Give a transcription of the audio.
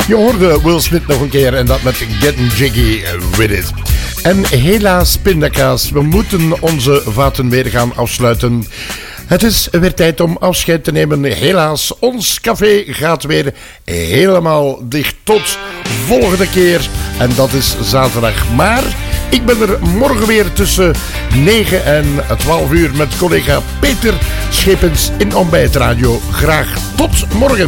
Je hoorde Will Smith nog een keer en dat met Getting Jiggy With It. En helaas, pindakaas, we moeten onze vaten weer gaan afsluiten. Het is weer tijd om afscheid te nemen. Helaas, ons café gaat weer helemaal dicht. Tot volgende keer. En dat is zaterdag. Maar ik ben er morgen weer tussen 9 en 12 uur met collega Peter Schepens in Ontbijtradio. Graag tot morgen.